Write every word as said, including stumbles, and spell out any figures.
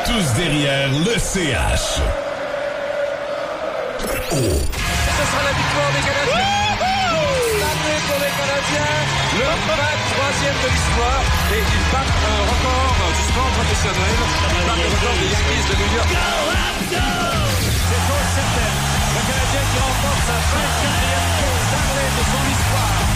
tous derrière le C H. Oh. Ce sera la victoire des Canadiens. L'année pour les Canadiens, le vingt-troisième de l'histoire, et ils battent un record du sport professionnel. Ils battent le record des Yankees de New York.